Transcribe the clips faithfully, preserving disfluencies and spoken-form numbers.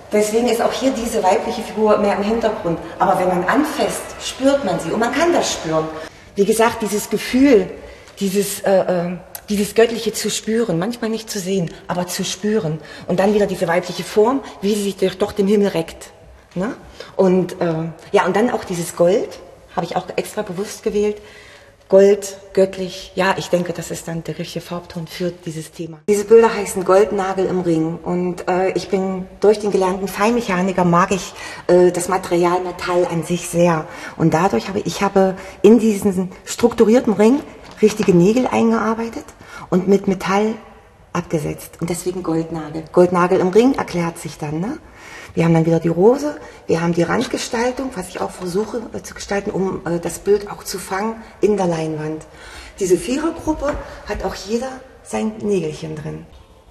Deswegen ist auch hier diese weibliche Figur mehr im Hintergrund. Aber wenn man anfasst, spürt man sie und man kann das spüren. Wie gesagt, dieses Gefühl, dieses, äh, äh, dieses Göttliche zu spüren, manchmal nicht zu sehen, aber zu spüren. Und dann wieder diese weibliche Form, wie sie sich durch, durch den Himmel reckt. Ne? Und, äh, ja, und dann auch dieses Gold, habe ich auch extra bewusst gewählt. Gold, göttlich, ja, ich denke, das ist dann der richtige Farbton für dieses Thema. Diese Bilder heißen Goldnagel im Ring und äh, ich bin durch den gelernten Feinmechaniker, mag ich äh, das Material Metall an sich sehr. Und dadurch habe ich habe in diesen strukturierten Ring richtige Nägel eingearbeitet und mit Metall abgesetzt. Und deswegen Goldnagel. Goldnagel im Ring erklärt sich dann, ne? Wir haben dann wieder die Rose, wir haben die Randgestaltung, was ich auch versuche äh, zu gestalten, um äh, das Bild auch zu fangen in der Leinwand. Diese Vierergruppe hat auch jeder sein Nägelchen drin.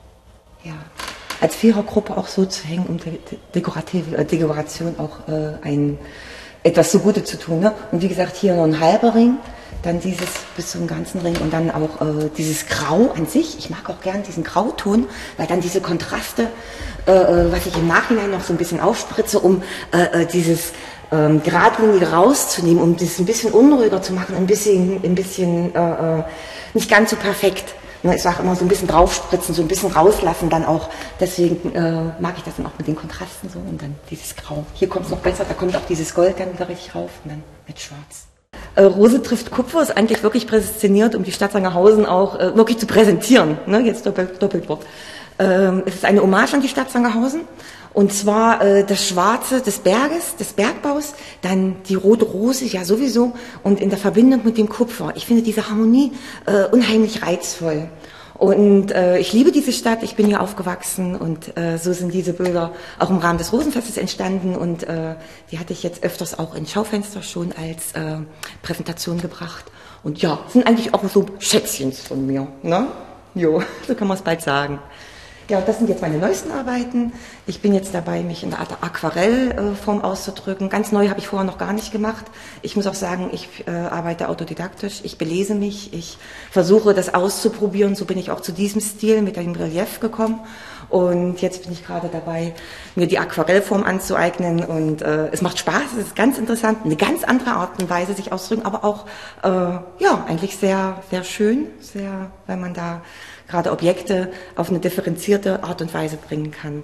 Ja, als Vierergruppe auch so zu hängen, um de dekorative äh, Dekoration auch äh, ein, etwas zugute zu tun. Ne? Und wie gesagt, hier noch ein halber Ring, dann dieses bis zum ganzen Ring und dann auch äh, dieses Grau an sich. Ich mag auch gern diesen Grauton, weil dann diese Kontraste, äh, was ich im Nachhinein noch so ein bisschen aufspritze, um äh, dieses ähm, geradlinige rauszunehmen, um das ein bisschen unruhiger zu machen, ein bisschen, ein bisschen äh, nicht ganz so perfekt. Ich sage immer so ein bisschen draufspritzen, so ein bisschen rauslassen dann auch. Deswegen äh, mag ich das dann auch mit den Kontrasten so und dann dieses Grau. Hier kommt es noch besser, da kommt auch dieses Gold dann wieder richtig rauf und dann mit Schwarz. Äh, Rose trifft Kupfer ist eigentlich wirklich präsentiert, um die Stadt Sangerhausen auch äh, wirklich zu präsentieren. Ne? Jetzt Doppel, Doppelwort. Ähm, es ist eine Hommage an die Stadt Sangerhausen. Und zwar äh, das Schwarze des Berges, des Bergbaus, dann die rote Rose, ja sowieso, und in der Verbindung mit dem Kupfer. Ich finde diese Harmonie äh, unheimlich reizvoll. Und äh, ich liebe diese Stadt, ich bin hier aufgewachsen und äh, so sind diese Bilder auch im Rahmen des Rosenfestes entstanden und äh, die hatte ich jetzt öfters auch in Schaufenster schon als äh, Präsentation gebracht. Und ja, sind eigentlich auch so Schätzchens von mir, ne? Jo, so kann man es bald sagen. Ja, das sind jetzt meine neuesten Arbeiten. Ich bin jetzt dabei, mich in der Art Aquarellform auszudrücken. Ganz neu habe ich vorher noch gar nicht gemacht. Ich muss auch sagen, ich äh, arbeite autodidaktisch. Ich belese mich, ich versuche das auszuprobieren. So bin ich auch zu diesem Stil mit dem Relief gekommen. Und jetzt bin ich gerade dabei, mir die Aquarellform anzueignen. Und äh, es macht Spaß, es ist ganz interessant. Eine ganz andere Art und Weise, sich auszudrücken, aber auch, äh, ja, eigentlich sehr, sehr schön, sehr, weil man da gerade Objekte auf eine differenzierte Art und Weise bringen kann.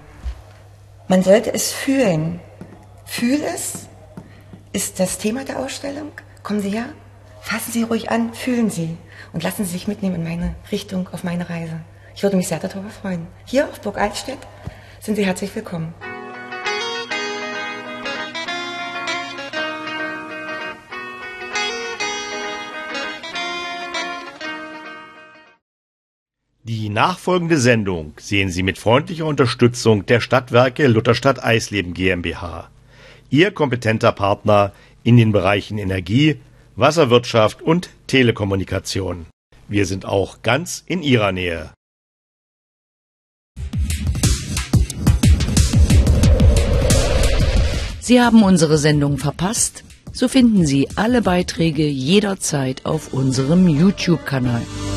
Man sollte es fühlen. Fühl es ist das Thema der Ausstellung. Kommen Sie her, fassen Sie ruhig an, fühlen Sie und lassen Sie sich mitnehmen in meine Richtung, auf meine Reise. Ich würde mich sehr darüber freuen. Hier auf Burg Altstedt sind Sie herzlich willkommen. Die nachfolgende Sendung sehen Sie mit freundlicher Unterstützung der Stadtwerke Lutherstadt Eisleben GmbH. Ihr kompetenter Partner in den Bereichen Energie, Wasserwirtschaft und Telekommunikation. Wir sind auch ganz in Ihrer Nähe. Sie haben unsere Sendung verpasst? So finden Sie alle Beiträge jederzeit auf unserem YouTube-Kanal.